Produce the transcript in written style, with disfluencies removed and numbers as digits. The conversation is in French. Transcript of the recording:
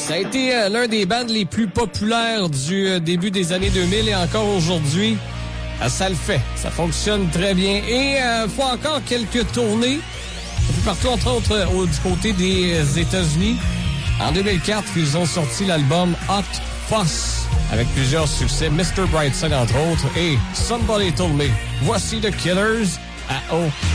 Ça a été l'un des bands les plus populaires du début des années 2000 et encore aujourd'hui, ça le fait. Ça fonctionne très bien. Et faut encore quelques tournées un peu partout, entre autres du côté des États-Unis. En 2004, ils ont sorti l'album Hot Fuss avec plusieurs succès, Mr. Brightside entre autres et Somebody Told Me. Voici The Killers à O.